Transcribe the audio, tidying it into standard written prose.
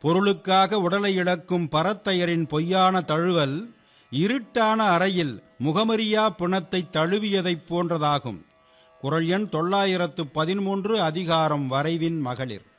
பொருளுக்காக உடலை இழக்கும் பரத்தையரின் பொய்யான தழுவல் இருட்டான அறையில் முகமறியா பிணத்தை தழுவியதைப் போன்றதாகும். குறள் எண் 913, அதிகாரம் வரைவின் மகளிர்.